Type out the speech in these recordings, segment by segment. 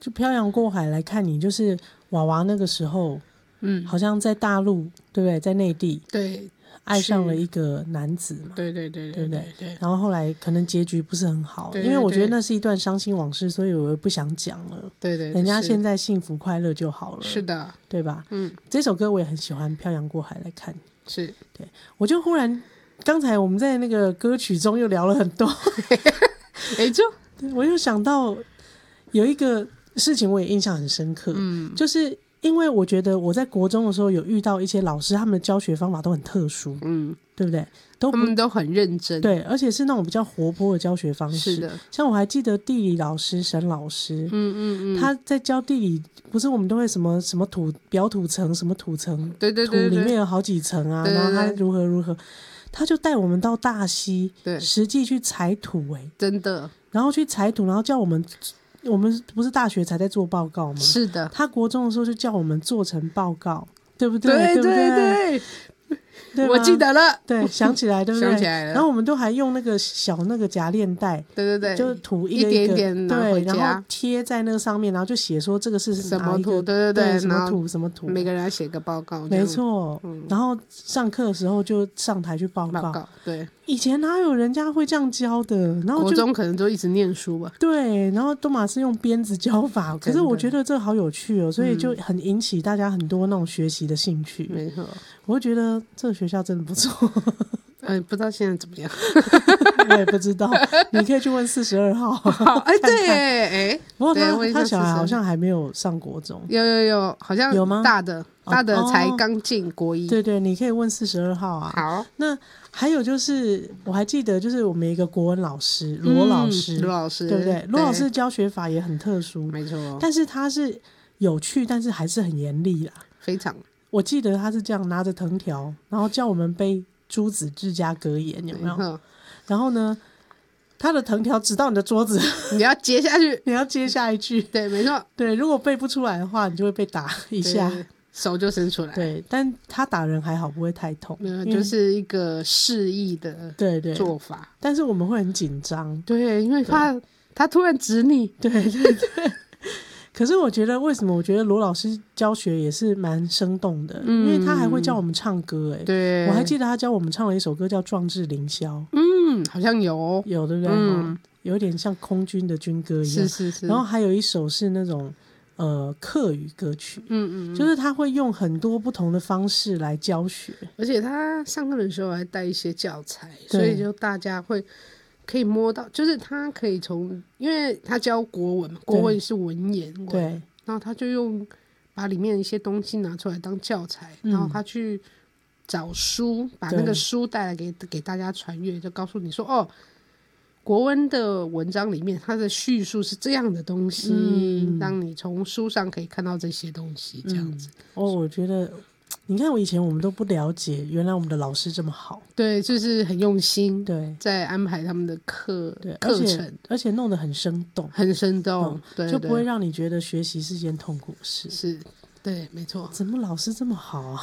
就漂洋过海来看你，就是娃娃那个时候，好像在大陆，对不对？在内地， 对， 爱上了一个男子嘛， 对， 对不对？然后后来可能结局不是很好， 对， 因为我觉得那是一段伤心往事，所以我也不想讲了。 对， 人家现在幸福快乐就好了， 是的， 对吧？这首歌我也很喜欢，《漂洋过海来看你》。 是， 对，我就忽然刚才我们在那个歌曲中又聊了很多， 没错， 我又想到有一个事情我也印象很深刻，就是因为我觉得我在国中的时候有遇到一些老师，他们的教学方法都很特殊，对不对？ 他们都很认真， 对，而且是那种比较活泼的教学方式。 是的， 像我还记得地理老师沈老师，他在教地理，不是我们都会什么什么表土层，什么土层， 对， 土里面有好几层啊，然后他如何，他就带我们到大溪， 对， 实际去采土， 真的， 然后去采土，然后叫我们不是大学才在做报告吗？ 是的， 他国中的时候就叫我们做成报告，对不对？ 对，我记得了， 对，想起来，对不对？ 想起来了。 然后我们都还用那个小那个夹链袋， 对， 就是土一点点对，然后贴在那个上面，然后就写说这个是什么土， 对，什么土什么土， 每个人要写个报告， 没错。然后上课的时候就上台去报告， 对。 以前哪有人家会这样教的？然后国中可能就一直念书吧。 对，然后都马是用鞭子教法，可是我觉得这好有趣哦，所以就很引起大家很多那种学习的兴趣。 没错， 我会觉得这个学校真的不错。 不知道现在怎么样， 我也不知道，你可以去问42号。 对， 不过他小孩好像还没有上国中， 有，好像有吗？ 大的才刚进国一。 对，你可以问42号啊。 好， 那还有就是，我还记得就是我们一个国文老师罗老师，对不对？罗老师教学法也很特殊， 没错， 但是他是有趣，但是还是很严厉啦， 非常。 我记得他是这样拿着藤条，然后叫我们背朱子治家格言，有没有？然后呢，他的藤条指到你的桌子， 你要接下去， 你要接下一句。 对，没错。 对，如果背不出来的话，你就会被打一下， 手就伸出来。 对，但他打人还好，不会太痛， 就是一个示意的做法。 对，但是我们会很紧张， 对，因为怕他突然指你。 对。可是我觉得为什么？我觉得罗老师教学也是蛮生动的，因为他还会教我们唱歌。 对， 我还记得他教我们唱了一首歌叫《壮志凌霄》。 好像有， 对不对？有点像空军的军歌一样。 是。 然后还有一首是那种客语歌曲，就是他会用很多不同的方式来教学， 而且他上课的时候还带一些教材，所以就大家可以摸到，就是他可以因为他教国文嘛，国文是文言文， 对， 然后他就把里面一些东西拿出来当教材，然后他去找书，把那个书带来给大家传阅，就告诉你说国文的文章里面它的叙述是这样的东西，让你从书上可以看到这些东西，这样子。 我觉得你看，以前我们都不了解，原来我们的老师这么好， 对，就是很用心， 对， 在安排他们的课程， 而且弄得很生动， 对， 就不会让你觉得学习是件痛苦的事。 是，对，没错。 怎么老师这么好啊？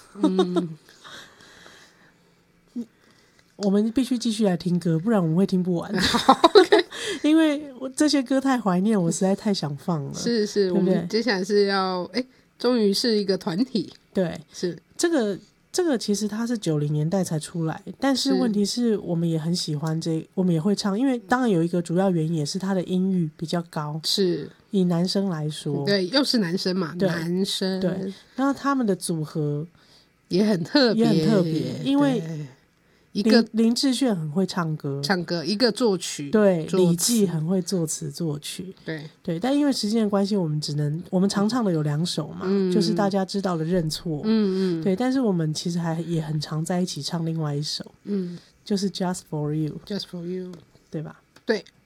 我们必须继续来听歌，不然我们会听不完。 Okay. 因为这些歌太怀念，我实在太想放了。 是，对不对？我们接下来是要终于是一个团体。 对， 是这个其实它是90年代才出来，但是问题是我们也很喜欢我们也会唱，因为当然有一个主要原因也是他的音域比较高， 是以男生来说， 对，又是男生嘛，男生， 对，然后他们的组合也很特别， 因为一个林志炫很会唱歌， 一个作曲， 对，李济很会作词作曲，对，但因为时间的关系，我们常唱的有2首嘛，就是大家知道的认错，对，但是我们其实也很常在一起唱另外一首，就是 Just for You， 对吧？ 对，